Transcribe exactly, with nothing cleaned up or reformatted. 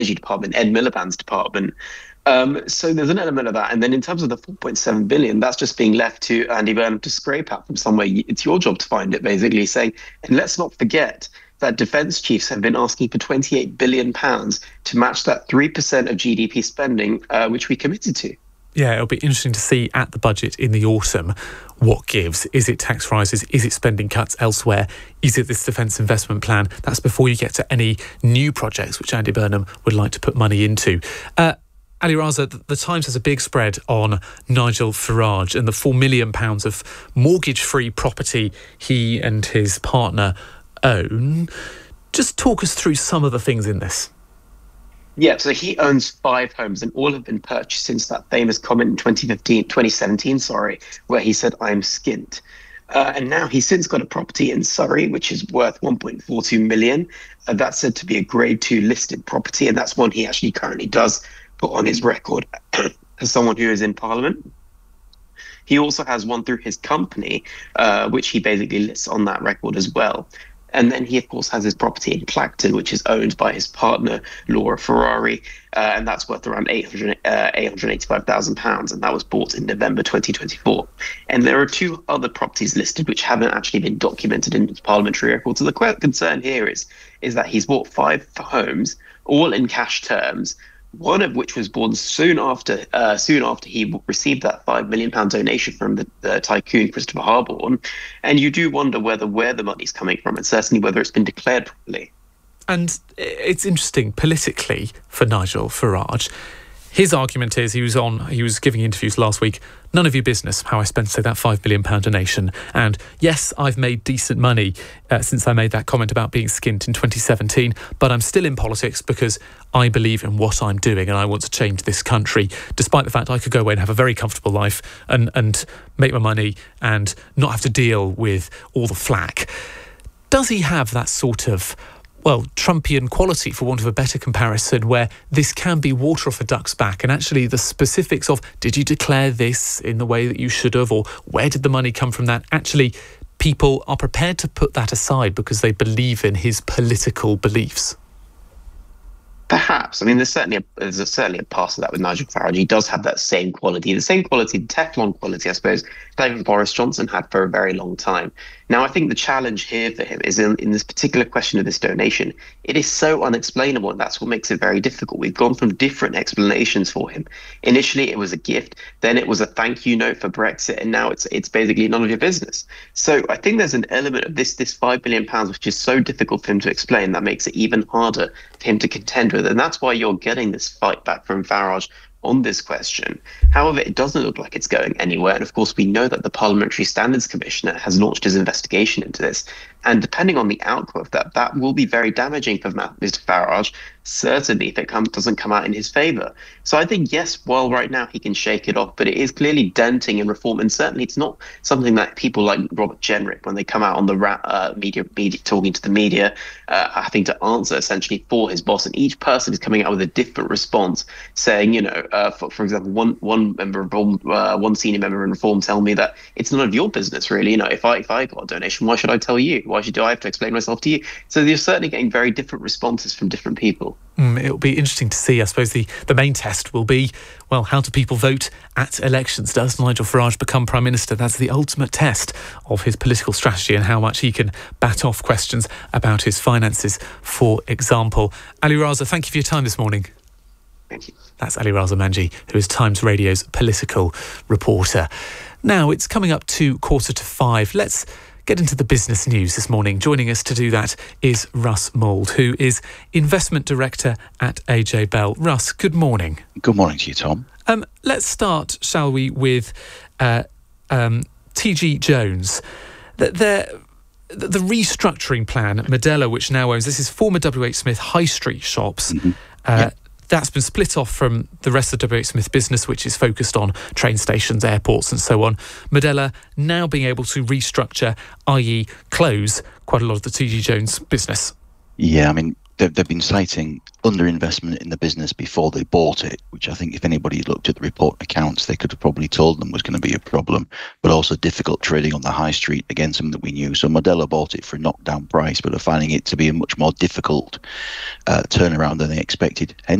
Energy Department, Ed Miliband's department. Um, so there's an element of that. And then in terms of the four point seven billion, that's just being left to Andy Burnham to scrape out from somewhere. It's your job to find it, basically saying, and let's not forget that defence chiefs have been asking for twenty-eight billion pounds to match that three percent of G D P spending, uh, which we committed to. Yeah, it'll be interesting to see at the budget in the autumn what gives. Is it tax rises? Is it spending cuts elsewhere? Is it this defence investment plan? That's before you get to any new projects which Andy Burnham would like to put money into. Uh, Ali Raza, the Times has a big spread on Nigel Farage and the four million pounds of mortgage-free property he and his partner own. Just talk us through some of the things in this. Yeah, so he owns five homes and all have been purchased since that famous comment in twenty fifteen, twenty seventeen, sorry, where he said, I'm skint. Uh, and now he's since got a property in Surrey, which is worth one point four two million. Uh, that's said to be a grade two listed property. And that's one he actually currently does put on his record as someone who is in Parliament. He also has one through his company, uh, which he basically lists on that record as well. And then he, of course, has his property in Clacton, which is owned by his partner, Laura Ferrari, uh, and that's worth around eight hundred, uh, eight hundred eighty-five thousand pounds, and that was bought in November twenty twenty-four. And there are two other properties listed which haven't actually been documented in the parliamentary record. So the concern here is, is that he's bought five homes, all in cash terms, one of which was born soon after uh, soon after he received that five million pound donation from the, the tycoon Christopher Harborne. And you do wonder whether where the money's coming from and certainly whether it's been declared properly. And it's interesting politically for Nigel Farage. His argument is he was on, he was giving interviews last week. None of your business how I spent, say, that five million pound donation. And yes, I've made decent money uh, since I made that comment about being skint in twenty seventeen, but I'm still in politics because I believe in what I'm doing and I want to change this country, despite the fact I could go away and have a very comfortable life and, and make my money and not have to deal with all the flack. Does he have that sort of, well, Trumpian quality, for want of a better comparison, where this can be water off a duck's back and actually the specifics of did you declare this in the way that you should have, or where did the money come from, that actually people are prepared to put that aside because they believe in his political beliefs? Perhaps. I mean, there's certainly a, there's a, certainly a part of that with Nigel Farage. He does have that same quality, the same quality, the Teflon quality, I suppose, that Boris Johnson had for a very long time. Now, I think the challenge here for him is in, in this particular question of this donation, it is so unexplainable, and that's what makes it very difficult. We've gone from different explanations for him. Initially, it was a gift, then it was a thank you note for Brexit, and now it's it's basically none of your business. So I think there's an element of this, this five billion pounds, which is so difficult for him to explain, that makes it even harder for him to contend with. And that's why you're getting this fight back from Farage on this question. However, it doesn't look like it's going anywhere. And of course, we know that the Parliamentary Standards Commissioner has launched his investigation into this. And depending on the outcome of that, that will be very damaging for Mister Farage, certainly if it come, doesn't come out in his favour. So I think, yes, while right now he can shake it off, but it is clearly denting in reform. And certainly it's not something that people like Robert Jenrick, when they come out on the ra- uh, media, media, talking to the media, uh, having to answer essentially for his boss. And each person is coming out with a different response, saying, you know, uh, for, for example, one one member of uh, one senior member in Reform tell me that it's none of your business, really. You know, if I if I got a donation, why should I tell you? Why should I have to explain myself to you? So you're certainly getting very different responses from different people. Mm, it'll be interesting to see. I suppose the, the main test will be, well, how do people vote at elections? Does Nigel Farage become Prime Minister? That's the ultimate test of his political strategy and how much he can bat off questions about his finances, for example. Ali Raza, thank you for your time this morning. Thank you. That's Ali Raza Manji, who is Times Radio's political reporter. Now, it's coming up to quarter to five. Let's get into the business news this morning. Joining us to do that is Russ Mould, who is Investment Director at A J Bell. Russ, good morning. Good morning to you, Tom. Um, let's start, shall we, with uh, um, T G Jones. The, the, the restructuring plan, Modella, which now owns, this is former W H Smith high street shops. Mm-hmm. Uh, yeah. That's been split off from the rest of the W H Smith business, which is focused on train stations, airports and so on. Modella now being able to restructure, that is close quite a lot of the T G Jones business. Yeah, I mean, they've, they've been citing underinvestment in the business before they bought it, which I think if anybody had looked at the report and accounts, they could have probably told them was going to be a problem, but also difficult trading on the high street, again, something that we knew. So Modelo bought it for a knockdown price, but are finding it to be a much more difficult uh, turnaround than they expected. Hence